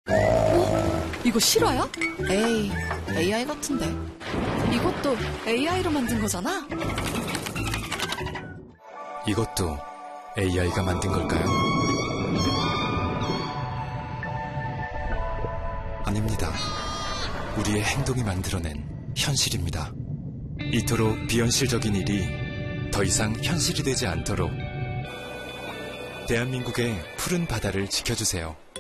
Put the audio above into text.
이거 실화야? 에이, AI 같은데. 이것도 AI로 만든 거잖아? 이것도 AI가 만든 걸까요? 아닙니다. 우리의 행동이 만들어낸 현실입니다. 이토록 비현실적인 일이 더 이상 현실이 되지 않도록 대한민국의 푸른 바다를 지켜주세요.